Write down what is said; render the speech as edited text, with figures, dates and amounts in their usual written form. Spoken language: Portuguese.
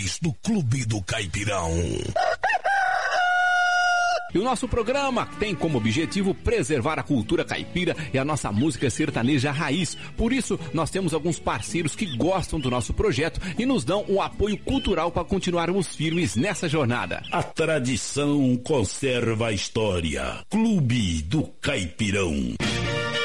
do Clube do Caipirão. E o nosso programa tem como objetivo preservar a cultura caipira e a nossa música sertaneja raiz. Por isso, nós temos alguns parceiros que gostam do nosso projeto e nos dão um apoio cultural para continuarmos firmes nessa jornada. A tradição conserva a história. Clube do Caipirão.